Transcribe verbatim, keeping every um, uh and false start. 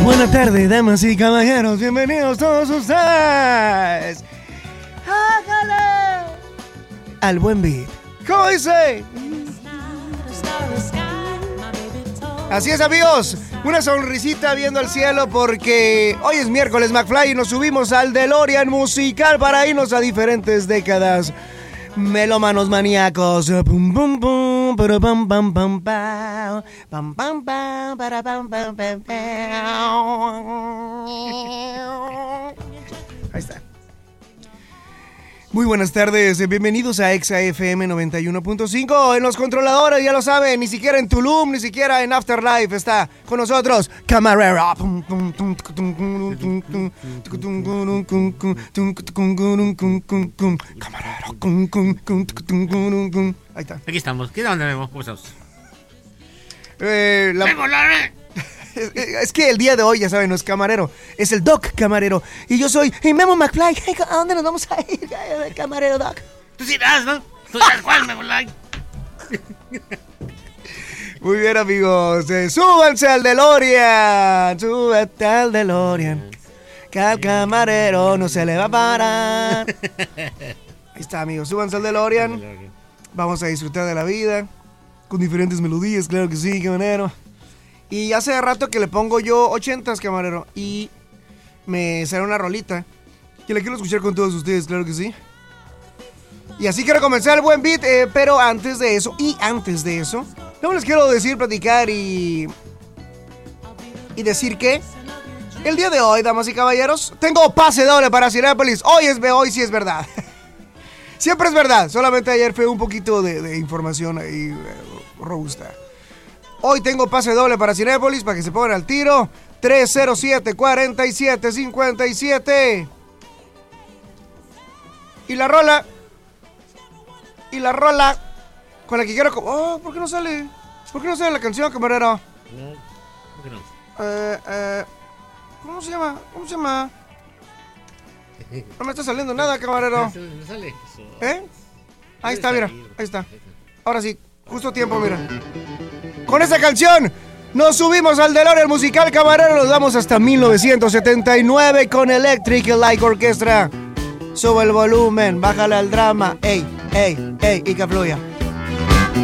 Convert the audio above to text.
Buenas tardes, damas y caballeros. Bienvenidos todos ustedes. ¡Hágale! Al buen beat. ¿Cómo dice? Así es, amigos. Una sonrisita viendo el cielo porque hoy es miércoles McFly y nos subimos al DeLorean musical para irnos a diferentes décadas. Melómanos maníacos. Pum pum pum, pero pam pam pam pam. Pam pam pam, para pam pam pam pam. Ahí está. Muy buenas tardes, bienvenidos a Exa F M noventa y uno punto cinco. En los controladores, ya lo saben, ni siquiera en Tulum, ni siquiera en Afterlife está con nosotros Camarero. Camarero. Ahí está. Aquí estamos. ¿Qué onda, Memo? ¿Cómo estamos? Eh, la... ¡Memo, la... Es, es que el día de hoy, ya saben, no es Camarero, es el Doc Camarero. Y yo soy hey, Memo McFly. Hey, ¿a dónde nos vamos a ir, Camarero Doc? Tú sí das, ¿no? Tú das cuál, Memo, la... Muy bien, amigos. Eh, súbanse al DeLorean. Súbete al DeLorean. Que al camarero no se le va a parar. Ahí está, amigos. Súbanse al DeLorean. Vamos a disfrutar de la vida. Con diferentes melodías, claro que sí, camarero. Y hace rato que le pongo yo ochentas, camarero, y me sale una rolita que la quiero escuchar con todos ustedes, claro que sí. Y así quiero comenzar el buen beat, eh, pero antes de eso, y antes de eso, no les quiero decir, platicar y... Y decir que el día de hoy, damas y caballeros, tengo pase doble para Cinépolis. Hoy es hoy sí es verdad. Siempre es verdad, solamente ayer fue un poquito de, de información ahí eh, robusta. Hoy tengo pase doble para Cinépolis, para que se pongan al tiro. tres cero siete, cuarenta y siete, cincuenta y siete. Y la rola. Y la rola con la que quiero... Oh, ¿por qué no sale? ¿Por qué no sale la canción, camarero? No, ¿por qué no? Eh, eh... ¿Cómo se llama? ¿Cómo se llama? No me está saliendo nada, camarero. No sale. ¿Eh? Ahí está, mira. Ahí está. Ahora sí, justo a tiempo, mira. Con esta canción nos subimos al DeLorean musical, camarero. Nos vamos hasta mil novecientos setenta y nueve con Electric Light Orchestra. Sube el volumen, bájale al drama. Ey, ey, ey, y que fluya.